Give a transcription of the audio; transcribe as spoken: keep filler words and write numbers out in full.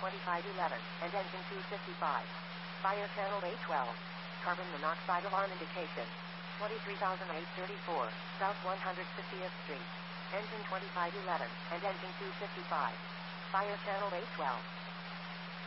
twenty-five eleven, and engine two fifty-five. Fire channel A twelve. Carbon monoxide alarm indication. twenty-three thousand eight hundred thirty-four, South one hundred fiftieth Street. Engine twenty-five eleven, and engine two fifty-five. Fire channel A twelve.